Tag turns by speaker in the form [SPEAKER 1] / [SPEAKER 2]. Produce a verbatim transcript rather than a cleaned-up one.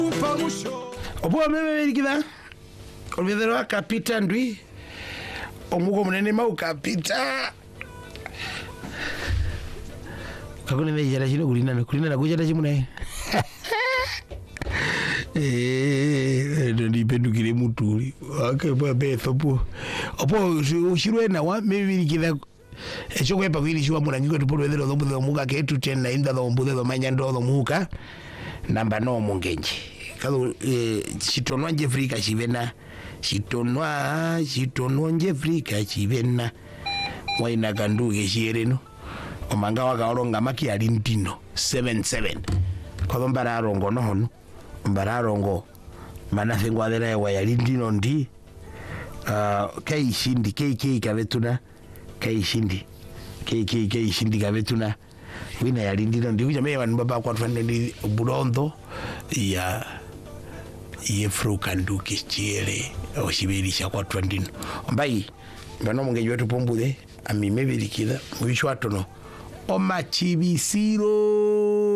[SPEAKER 1] Opo meme birikida olvidero akapita ndwi omugo munene mau kapita kakone ne yara chino kulina na kulina na kujara chimune eh ndi pendukire mutuli akaba betho po opo ushirwe na wa meme birikida echo kwepa kwili shwa munangiko tupolwedero dombudo muka ketu tena inda dombudo manyando domuka namba no mungenji kalo chitonwa Jeffrey Kachivena chitonwa chitonwa Jeffrey Kachivena waina kanduke chiereno omanga wakaolonga maki ali ntino seven seven kwa mbararongo no hono mbararongo manafe ngwadera ya yali ntino ndi uh, kai shindi kai kai kabetuna kai shindi kai kai kai shindi kabetuna wina yali ntino ndi uja mewa mbaba kwa tufande burondo ya yefro kanduke chiere oshibirisha kwa twandino mbai ngano mungeji wetu pombude amimebirikira mubishwatono omachibisiro